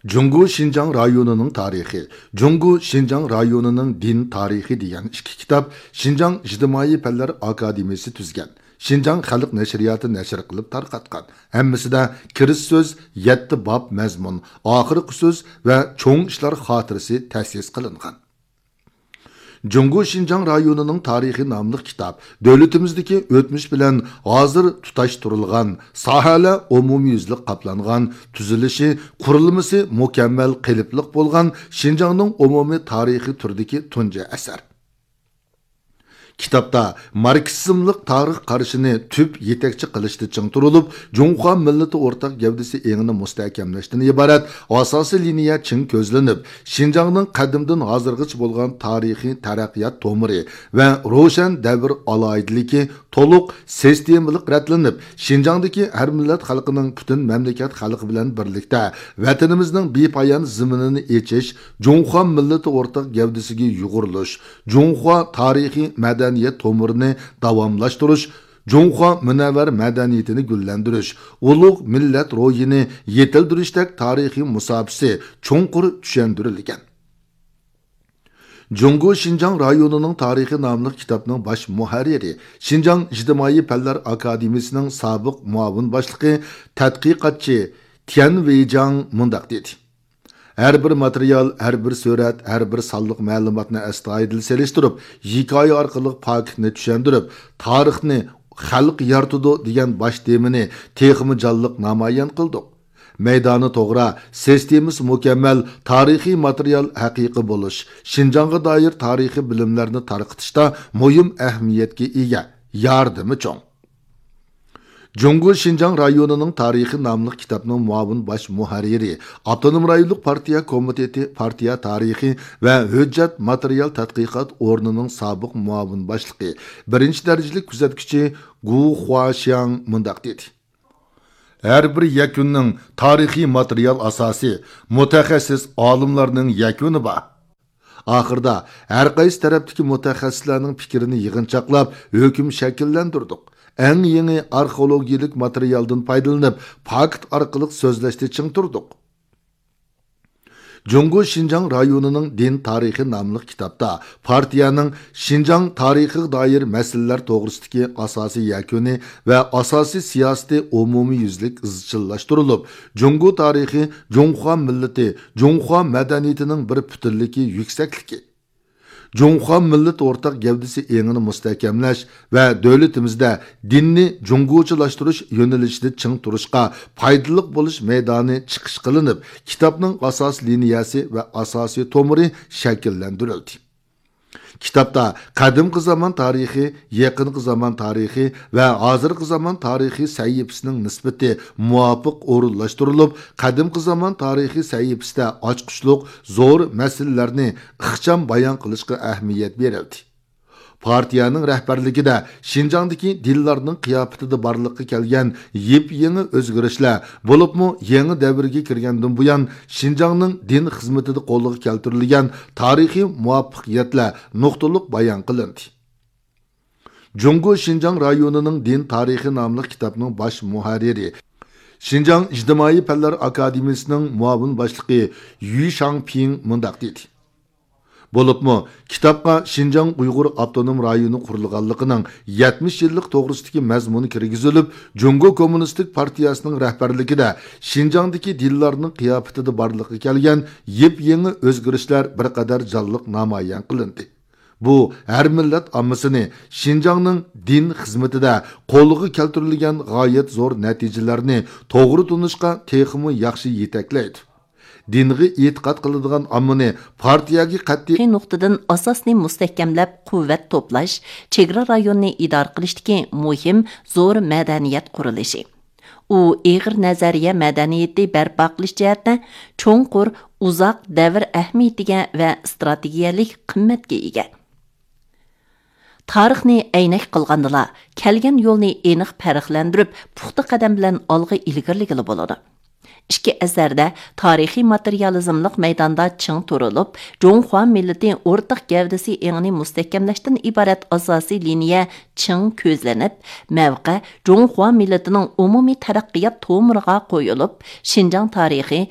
Jungu Xinjiang rayonining tarixi, Jungu Xinjiang rayonining din tarixi degan ikki kitob Xinjiang ijtimoiy fanlar akademiyasi tuzgan. Xinjiang xalq nashriyoti nashr qilib tarqatgan. Hammasida kirish so'z, 7 bob mazmun, oxirgi so'z va cho'ng ishlar xotirasi ta'sis qilingan. Jungu Xinjiang rayonining tarixi nomli kitob davlatimizdagi o'tmish bilan hozir tutashtirilgan, sohalar umumyuzlik qoplangan, tuzilishi, qurilmasi mukammal qilibliq bo'lgan Xinjiangning umumiy tarixi turdagi tunji asar. Kitapta Marksizmlik tarix qarashini tüp yetakchi qilishda ching turilib, Junxo millati o'rtaq gavdasi engini mustahkamlashdan iborat asosiy liniya ching ko'zlanib, Xinjiangning qadimdan hozirgacha bo'lgan tarixiy taraqqiyot tomiri va ro'shan davr aloyidligi to'liq sistemalik ratlanib, Xinjiangdagi har millat xalqining butun mamlakat xalqi bilan birlikda vatanimizning bepoyon ziminini echish, Junxo millati o'rtaq gavdasiga yug'urilish, Junxo tarixiy madaniyat tomirini davomlashtirish, Junxo munavvar madaniyatini gullantirish, ulug' millat ro'yini yetildirishdak tarixiy musofisi cho'nqur tushuntirilgan. Jungu Xinjiang rayonining tarixi nomli kitobning bosh muharriri, Xinjiang ijtimoiy fanlar akademiyasining sobiq muavin boshlig'i, tadqiqotchi Tian Weijiang mundaq dedi. Her bir material, her bir surat, her bir sonliq ma'lumotni astoydil selishtirib, hikoya orqali paketni tushuntirib, tarixni xalq yaratadi degan bosh temini texmi jonliq namoyon qildik. Maydoni to'g'ri, sistemasi mukammal, tarixiy material haqiqiy bo'lish, Xinjiangga doir tarixiy bilimlarni tarqitishda muhim ahamiyatga ega, yordami cho'ng. Jungu Xinjiang rayonining tarixi nomli kitobning muavin bosh muharriri, Avtonom rayonlik partiya komiteti, partiya tarixi va hujjat material tadqiqot o'rnining sobiq muavin boshlig'i, birinchi darajali kuzatuvchi Gu Huaxiang mundaq dedi. Her bir yakunning tarixiy material asosi mutaxassis olimlarning yakuni bor. Oxirida har qaysi tarafdagi mutaxassislarning fikrini yig'inchoqlab, hukm shakllantirdik. Eng yeni arxeologik materialdan foydalanib, fakt orqali so'zlashda ching turdik. Jungu Xinjiang rayonining din tarixi nomli kitobda partiyaning Xinjiang tarixiga doir masalalar to'g'risidagi asosiy yakuni va asosiy siyosati umumiy yuzlik izchillashtirilib, Jungu tarixi, Junxo millati, Junxo madaniyatining bir butunligi yuksakligi, Junxo millat o'rtaq gavdasi engini mustahkamlash va davlatimizda dinni junguchilashtirish yo'nalishida ching turishga foydali bo'lish maydoni chiqish qilinib, kitobning asosiy liniyasi va asosiy tomiri shakllantirildi. Kitobda qadimgi zamon tarixi, yaqingi zamon tarixi va hozirgi zamon tarixi sahifasining nisbati muvofiq o'rinlashtirilib, qadimgi zamon tarixi sahifasida ochqishliq zo'r masalalarni ixcham bayon qilishga ahamiyat berildi. Partiyaning rahbarligida Xinjiangdagi dillarning qiyofatida borliqqa kelgan yep-yangi o'zgarishlar, bo'libmi yangi davrga kirgandan buyon Xinjiangning din xizmatida qo'lga keltirilgan tarixiy muvaffaqiyatlar nuqtaliq bayon qilindi. Jungu Xinjiang rayonining din tarixi nomli kitobning bosh muharriri, Xinjiang ijtimoiy fanlar akademiyasining muavin boshlig'i Yu Shangping mundaq dedi. Bo'libmi, kitobga Xinjiang Uyg'ur avtonom rayoni qurilganligining 70 yillik to'g'risidagi mazmuni kirgizilib, Jungu Kommunistik partiyasining rahbarligida Xinjiangdagi dillarning qiyofatida borliqqa kelgan yep-yangi o'zgarishlar bir qadar jonliq namoyon qilindi. Bu har millat ommasini Xinjiangning din xizmatida qo'lga keltirilgan g'oyat zo'r natijalarni to'g'ri tunishga texmi yaxshi yetaklaydi. Dinga e'tiqod qiladigan ommani partiyaga qat'iy nuqtadan asosni mustahkamlab quvvat to'plash, chegara rayonni idora qilishdagi muhim zo'r madaniyat qurilishi. U eg'ir nazariya madaniyati barpo qilish jihatdan cho'nqur uzoq davr ahamiyatiga va strategiyalik qimmatga ega. Tarixni aynak qilgandila, kelgan yo'lni aniq farqlantirib, puxta qadam bilan olg'a ilgirligili bo'ladi. Ikki asarda tarixiy materializmlik maydonda ching turilib, Junxo millati o'rtaq gavdasi engini mustahkamlashdan iborat asosiy liniya ching ko'zlanib, mavqe Junxo millatining umumiy taraqqiyot tomiriga qo'yilib, Xinjiang tarixi